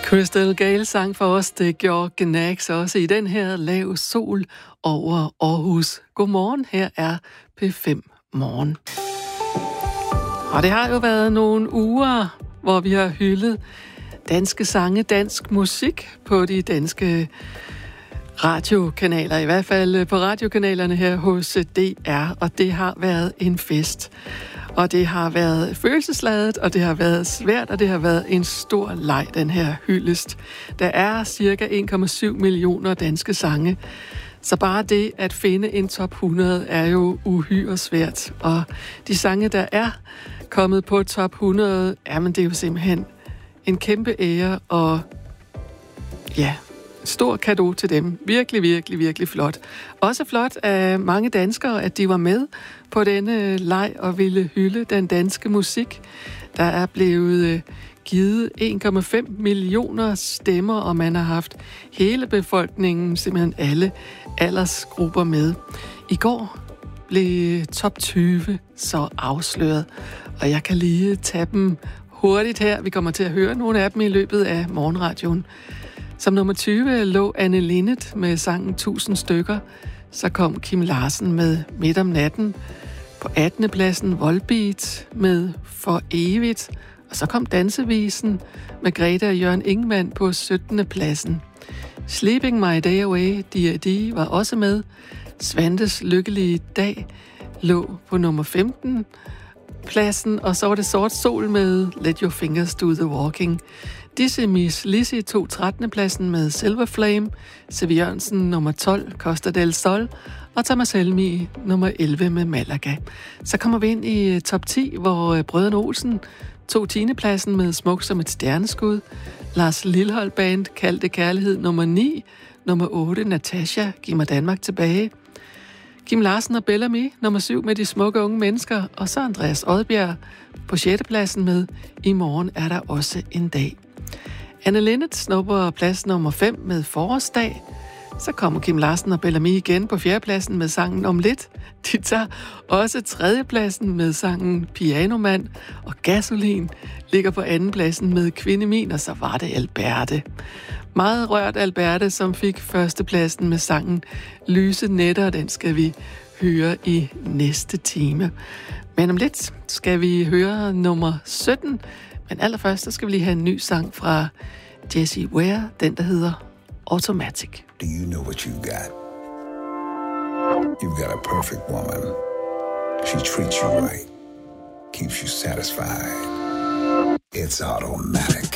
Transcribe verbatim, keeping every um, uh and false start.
Crystal Gayle sang for os, det gjorde Gnags også i den her lav sol over Aarhus. Godmorgen, her er P fem Morgen. Og det har jo været nogle uger, hvor vi har hyldet danske sange, dansk musik på de danske radiokanaler, i hvert fald på radiokanalerne her hos D R, og det har været en fest. Og det har været følelsesladet, og det har været svært, og det har været en stor leg, den her hyldest. Der er cirka en komma syv millioner danske sange, så bare det at finde en top hundrede er jo uhyre svært. Og de sange, der er kommet på top hundrede, jamen det er jo simpelthen en kæmpe ære, og ja, stor cadeau til dem. Virkelig, virkelig, virkelig flot. Også flot af mange danskere, at de var med på denne leg og ville hylde den danske musik. Der er blevet givet en komma fem millioner stemmer, og man har haft hele befolkningen, simpelthen alle aldersgrupper med. I går blev top tyve så afsløret, og jeg kan lige tage dem hurtigt her. Vi kommer til at høre nogle af dem i løbet af morgenradioen. Som nummer tyve lå Anne Linnet med sangen tusind stykker. Så kom Kim Larsen med Midt om natten. På attende pladsen Volbeat med For evigt. Og så kom Dansevisen med Greta og Jørgen Ingmann på syttende pladsen. Sleeping My Day Away, D A D, var også med. Svantes Lykkelige Dag lå på nummer femten pladsen. Og så var det Sort Sol med Let Your Fingers Do The Walking. Dizzy Miss Lizzy tog trettende pladsen med Silver Flame, Siv Jørgensen nummer tolv, Costa del Sol, og Thomas Helmig nummer elleve med Malaga. Så kommer vi ind i top ti, hvor Brødrene Olsen tog tiende pladsen med Smuk som et stjerneskud, Lars Lilholt Band kaldte Kærlighed nummer ni, nummer otte Natasha, Giv mig Danmark tilbage, Kim Larsen og Bellamy nummer syv med De smukke unge mennesker, og så Andreas Odbjerg på sjette pladsen med I morgen er der også en dag. Anne Linnet snupper plads nummer fem med Forårsdag. Så kommer Kim Larsen og Bellamy igen på fjerdepladsen med sangen Om lidt. De tager også tredjepladsen med sangen Pianoman, og Gasolin ligger på andenpladsen med Kvinde min, og så var det Alberte. Meget rørt Alberte, som fik førstepladsen med sangen Lyse nætter, den skal vi høre i næste time. Men om lidt skal vi høre nummer sytten, men allerførst så skal vi lige have en ny sang fra Jessie Ware, den der hedder Automatic. Do you know what you got? You've got a perfect woman. She treats you right, keeps you satisfied. It's automatic.